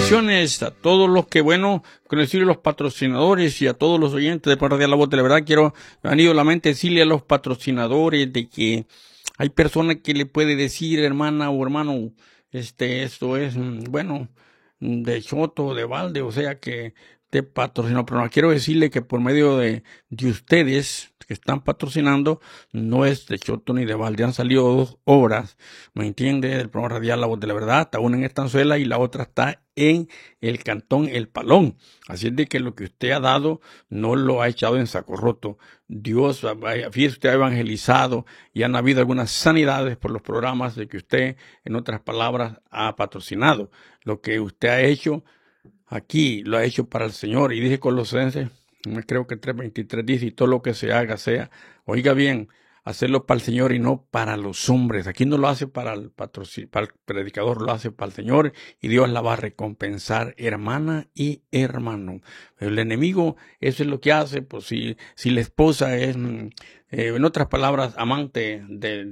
bendiciones a todos los que, bueno, quiero decirle a los patrocinadores y a todos los oyentes de Puebla de la Voz de la Verdad. Me han ido a la mente decirle a los patrocinadores de que hay personas que le puede decir, hermana o hermano, esto es, bueno, de choto, de balde, o sea que te patrocinó, pero no quiero decirle que por medio de ustedes que están patrocinando, no es de choto ni de balde, han salido 2 obras, ¿me entiende? Del programa radial La Voz de la Verdad, está una en Estanzuela y la otra está en el cantón El Palón, así es de que lo que usted ha dado no lo ha echado en saco roto. Dios, fíjese, usted ha evangelizado y han habido algunas sanidades por los programas de que usted, en otras palabras, ha patrocinado. Lo que usted ha hecho aquí lo ha hecho para el Señor. Y dije Colosenses, creo que 3:23 dice, y todo lo que se haga sea, oiga bien, hacerlo para el Señor y no para los hombres. Aquí no lo hace para el predicador, lo hace para el Señor y Dios la va a recompensar, hermana y hermano. El enemigo, eso es lo que hace, pues si la esposa es, en otras palabras, amante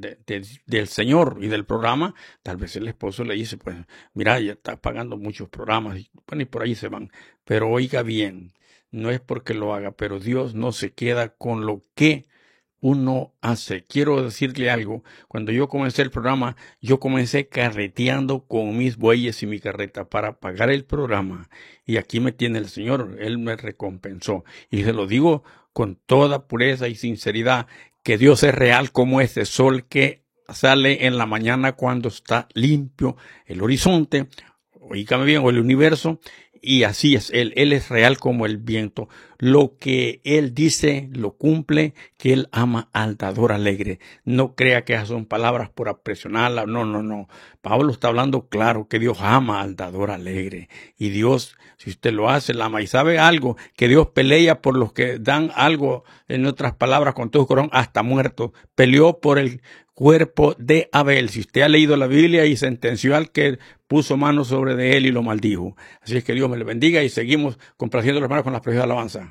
del Señor y del programa, tal vez el esposo le dice, pues, mira, ya está pagando muchos programas, y bueno, y por ahí se van. Pero oiga bien, no es porque lo haga, pero Dios no se queda con lo que uno hace. Quiero decirle algo, cuando yo comencé el programa, yo comencé carreteando con mis bueyes y mi carreta para pagar el programa, y aquí me tiene el Señor, Él me recompensó, y se lo digo con toda pureza y sinceridad, que Dios es real como ese sol que sale en la mañana cuando está limpio el horizonte, oígame bien, o el universo. Y así es, Él es real como el viento. Lo que Él dice, lo cumple, que Él ama al dador alegre. No crea que esas son palabras por presionarla, no. Pablo está hablando claro que Dios ama al dador alegre. Y Dios, si usted lo hace, la ama. Y sabe algo, que Dios pelea por los que dan algo, en otras palabras, con todo su corazón, hasta muerto. Peleó por el cuerpo de Abel. Si usted ha leído la Biblia y sentenció al que puso manos sobre de él y lo maldijo. Así es que Dios me le bendiga y seguimos complaciendo a los hermanos con las preciosas alabanzas.